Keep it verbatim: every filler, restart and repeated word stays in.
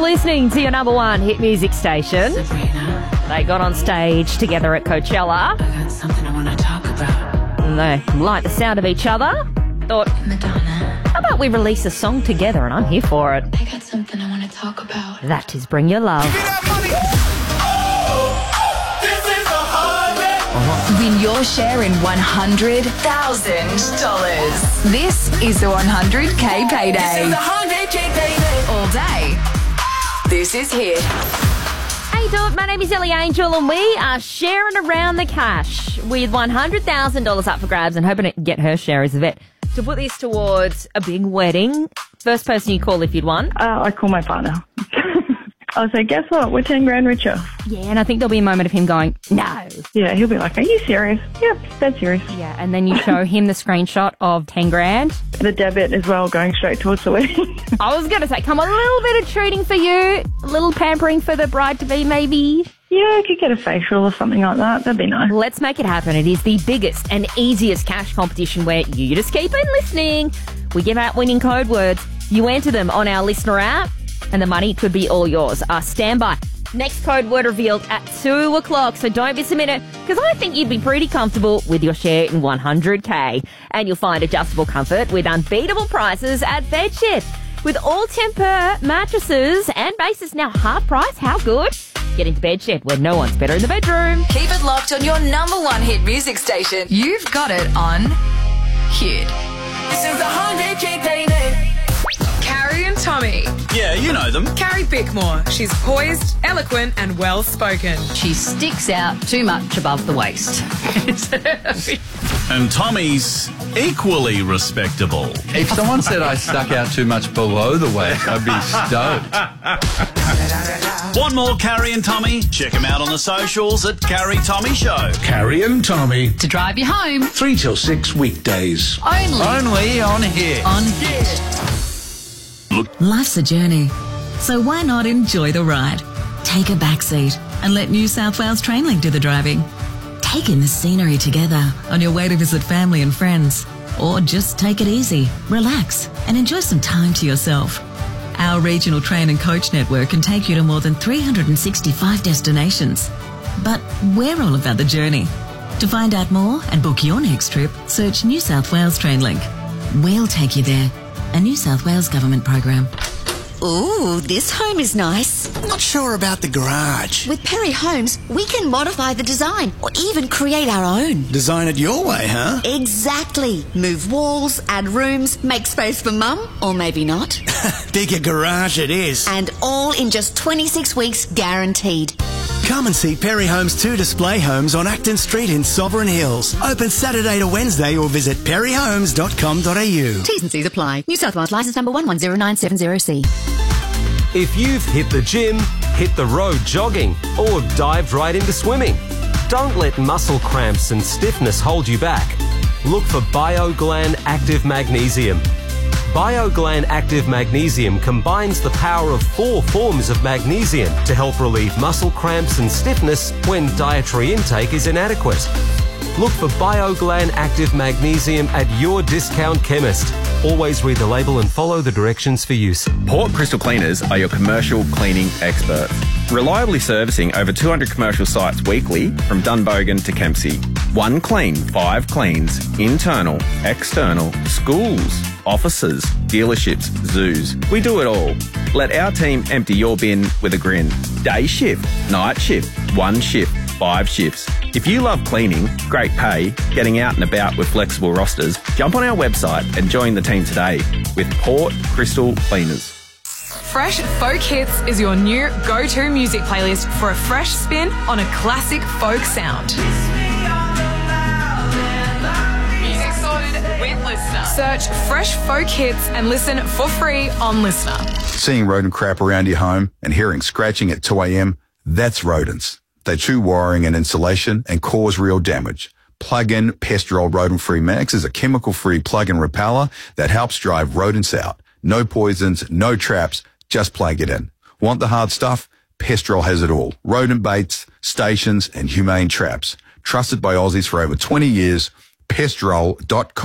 listening to your number one hit music station. They got on stage together at Coachella. I got something I want to talk about. And they like the sound of each other. Thought, Madonna. how about we release a song together, and I'm here for it. I got something I want to talk about. That is Bring Your Love. Win your share in one hundred thousand dollars. This is the one hundred K payday. This is the one hundred K payday. All day. This is Hit. Hey, do it. My name is Ellie Angel, and we are sharing around the cash with one hundred thousand dollars up for grabs and hoping to get her share as a vet to put this towards a big wedding. First person you call if you'd won. Uh, I call my partner. I'll say, guess what? We're ten grand richer. Yeah, and I think there'll be a moment of him going, no. Yeah, he'll be like, are you serious? Yep, that's serious. Yeah, and then you show him the screenshot of ten grand. The debit as well, going straight towards the wedding. I was going to say, come on, a little bit of treating for you, a little pampering for the bride-to-be maybe. Yeah, I could get a facial or something like that. That'd be nice. Let's make it happen. It is the biggest and easiest cash competition where you just keep on listening. We give out winning code words. You enter them on our listener app, and the money could be all yours. Uh, stand by. Next code word revealed at two o'clock, so don't miss a minute, because I think you'd be pretty comfortable with your share in one hundred K. And you'll find adjustable comfort with unbeatable prices at Bedshed. With all Tempur mattresses and bases now half price, how good? Get into Bedshed, where no one's better in the bedroom. Keep it locked on your number one hit music station. You've got it on Hit. This is the one hundred K payday. Carrie and Tommy. Yeah, you know them. Carrie Bickmore. She's poised, eloquent and well-spoken. She sticks out too much above the waist. And Tommy's equally respectable. If someone said I stuck out too much below the waist, I'd be stoked. Want more Carrie and Tommy? Check them out on the socials at Carrie Tommy Show. Carrie and Tommy. To drive you home. Three till six weekdays. Only. Only on Hit. On Hit. Life's a journey, so why not enjoy the ride? Take a backseat and let New South Wales Trainlink do the driving. Take in the scenery together on your way to visit family and friends. Or just take it easy, relax and enjoy some time to yourself. Our regional train and coach network can take you to more than three hundred sixty-five destinations. But we're all about the journey. To find out more and book your next trip, search New South Wales Trainlink. We'll take you there. A New South Wales government program. Ooh, this home is nice. Not sure about the garage. With Perry Homes, we can modify the design or even create our own. Design it your way, huh? Exactly. Move walls, add rooms, make space for mum, or maybe not. Bigger garage it is. And all in just twenty-six weeks guaranteed. Come and see Perry Homes two display homes on Acton Street in Sovereign Hills. Open Saturday to Wednesday or visit perry homes dot com dot a u. T's and C's apply. New South Wales licence number one one zero nine seven zero C. If you've hit the gym, hit the road jogging, or dived right into swimming, don't let muscle cramps and stiffness hold you back. Look for BioGlan Active Magnesium. BioGlan Active Magnesium combines the power of four forms of magnesium to help relieve muscle cramps and stiffness when dietary intake is inadequate. Look for BioGlan Active Magnesium at your discount chemist. Always read the label and follow the directions for use. Port Crystal Cleaners are your commercial cleaning experts. Reliably servicing over two hundred commercial sites weekly from Dunbogan to Kempsey. One clean, five cleans. Internal, external, schools, offices, dealerships, zoos. We do it all. Let our team empty your bin with a grin. Day shift, night shift, one shift, five shifts. If you love cleaning, great pay, getting out and about with flexible rosters, jump on our website and join the team today with Port Crystal Cleaners. Fresh Folk Hits is your new go-to music playlist for a fresh spin on a classic folk sound. Music sorted with Listener. Search Fresh Folk Hits and listen for free on Listener. Seeing rodent crap around your home and hearing scratching at two a.m., that's rodents. They chew wiring and insulation and cause real damage. Plug-in Pestrol Rodent-Free Max is a chemical-free plug-in repeller that helps drive rodents out. No poisons, no traps, just plug it in. Want the hard stuff? Pestrol has it all. Rodent baits, stations, and humane traps. Trusted by Aussies for over twenty years. Pestrol dot com